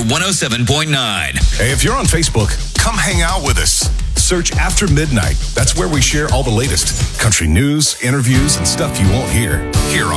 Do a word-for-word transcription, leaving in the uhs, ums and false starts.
one oh seven point nine. Hey, if you're on Facebook, come hang out with us. Search After Midnight. That's where we share all the latest country news, interviews, and stuff you won't hear here on